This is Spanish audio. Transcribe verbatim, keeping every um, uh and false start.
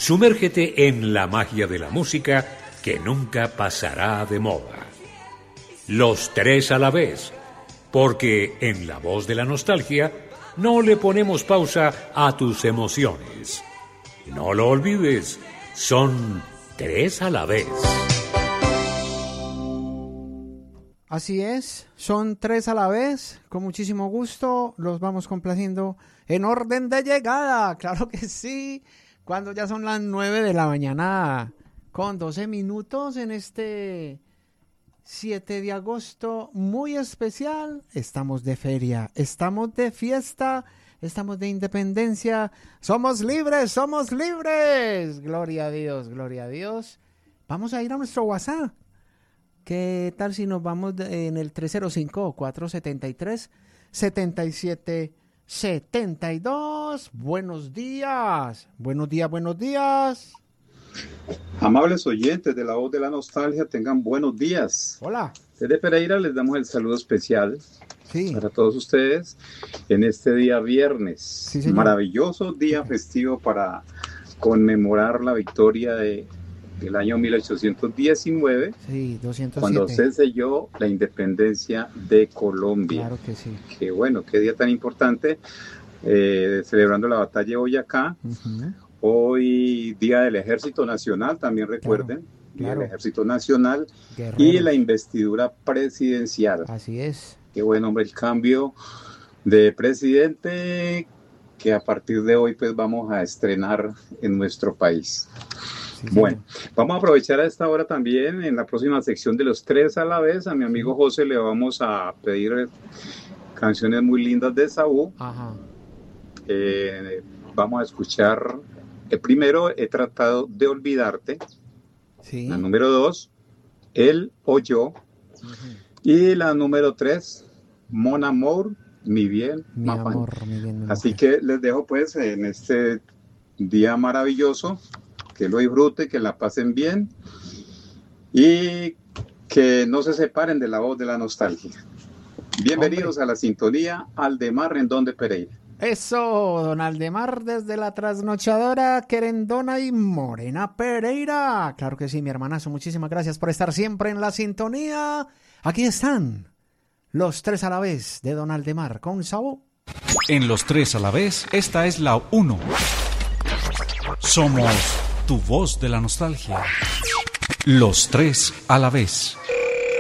Sumérgete en la magia de la música que nunca pasará de moda. Los tres a la vez, porque en La Voz de la Nostalgia no le ponemos pausa a tus emociones. No lo olvides, son tres a la vez. Así es, son tres a la vez, con muchísimo gusto, los vamos complaciendo en orden de llegada, claro que sí, cuando ya son las nueve de la mañana con doce minutos en este siete de agosto, muy especial, estamos de feria, estamos de fiesta, estamos de independencia, somos libres, somos libres, gloria a Dios, gloria a Dios. Vamos a ir a nuestro WhatsApp. ¿Qué tal si nos vamos en el tres cero cinco, cuatro siete tres, siete siete siete dos? Buenos días, buenos días, buenos días. Amables oyentes de La Voz de la Nostalgia, tengan buenos días. Hola. Desde Pereira les damos el saludo especial sí. para todos ustedes en este día viernes. Sí, maravilloso día festivo para conmemorar la victoria de el año mil ochocientos diecinueve, sí, doscientos siete. Cuando se selló la independencia de Colombia. Claro que sí. Qué bueno, qué día tan importante, eh, celebrando la batalla de Boyacá. Uh-huh. Hoy, Día del Ejército Nacional, también recuerden, claro, Día claro. del Ejército Nacional. Guerreros. Y la investidura presidencial. Así es. Qué bueno, hombre, el cambio de presidente que a partir de hoy pues vamos a estrenar en nuestro país. Sí, bueno, sí. Vamos a aprovechar a esta hora también en la próxima sección de los tres a la vez. A mi amigo José le vamos a pedir canciones muy lindas de Saúl. Ajá. Eh, vamos a escuchar, el primero, He tratado de olvidarte. Sí. La número dos, Él o yo. Uh-huh. Y la número tres, Mon Amour, mi bien, mi amor, mi bien, mi Así mujer. Que les dejo pues en este día maravilloso, que lo disfruten, que la pasen bien y que no se separen de La Voz de la Nostalgia. Bienvenidos Hombre. A la sintonía Aldemar Rendón de Pereira. Eso, don Aldemar, desde la trasnochadora Querendona y Morena Pereira. Claro que sí, mi hermanazo, muchísimas gracias por estar siempre en la sintonía. Aquí están los tres a la vez de don Aldemar con Saúl. En los tres a la vez, esta es la uno. Somos tu voz de la nostalgia. Los tres a la vez.